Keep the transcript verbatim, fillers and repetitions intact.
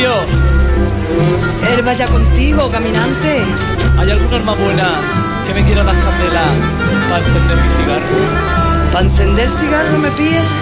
Rocío. Él vaya contigo, caminante. ¿Hay alguna arma buena que me quiera dar candela para encender mi cigarro? ¿Para encender cigarro me pides?